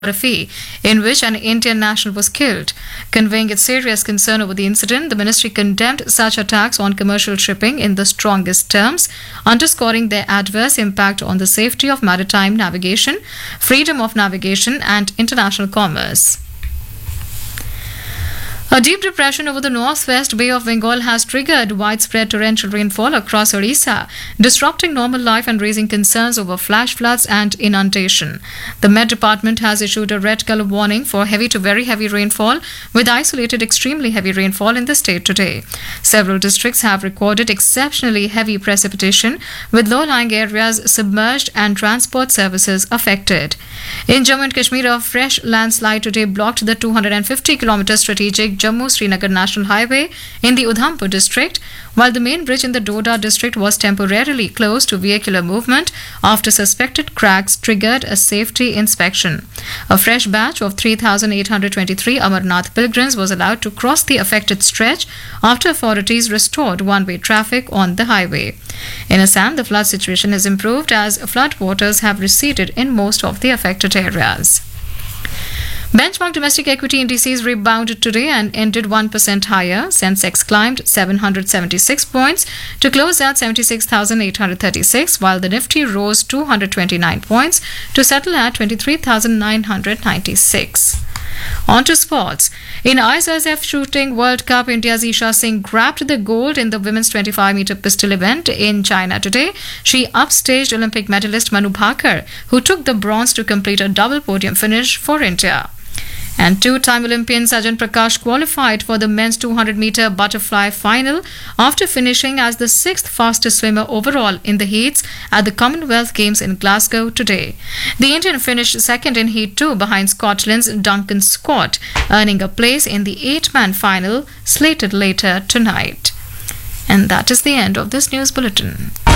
photography in which an Indian national was killed. Conveying its serious concern over the incident, the ministry condemned such attacks on commercial shipping in the strongest terms, underscoring their adverse impact on the safety of maritime navigation, freedom of navigation, and international commerce. A deep depression over the northwest Bay of Bengal has triggered widespread torrential rainfall across Orissa, disrupting normal life and raising concerns over flash floods and inundation. The Met Department has issued a red color warning for heavy to very heavy rainfall, with isolated extremely heavy rainfall in the state today. Several districts have recorded exceptionally heavy precipitation, with low-lying areas submerged and transport services affected. In Jammu and Kashmir, a fresh landslide today blocked the 250-kilometer strategic Jammu-Srinagar National Highway in the Udhampur district, while the main bridge in the Doda district was temporarily closed to vehicular movement after suspected cracks triggered a safety inspection. A fresh batch of 3,823 Amarnath pilgrims was allowed to cross the affected stretch after authorities restored one-way traffic on the highway. In Assam, the flood situation has improved as flood waters have receded in most of the affected areas. Benchmark domestic equity indices rebounded today and ended 1% higher. Sensex climbed 776 points to close at 76,836, while the Nifty rose 229 points to settle at 23,996. On to sports. In ISSF Shooting World Cup, India's Isha Singh grabbed the gold in the women's 25-meter pistol event in China today. She upstaged Olympic medalist Manu Bhaker, who took the bronze to complete a double podium finish for India. And two-time Olympian Sajan Prakash qualified for the men's 200-meter butterfly final after finishing as the sixth fastest swimmer overall in the heats at the Commonwealth Games in Glasgow today. The Indian finished second in Heat 2 behind Scotland's Duncan Scott, earning a place in the 8-man final slated later tonight. And that is the end of this news bulletin.